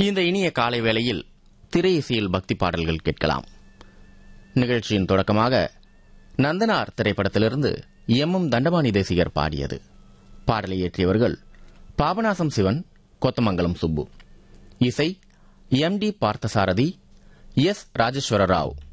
இந்த இனிய காலை வேளையில் திரை இசையில் பக்தி பாடல்கள் கேட்கலாம். நிகழ்ச்சியின் தொடக்கமாக நந்தனார் திரைப்படத்திலிருந்து எம் தண்டபாணி தேசிகர் பாடியது. பாடலை இயற்றியவர்கள் பாபநாசம் சிவன், கொத்தமங்கலம் சுப்பு. இசை M D Parthasarathy, S Rajeswara Rao.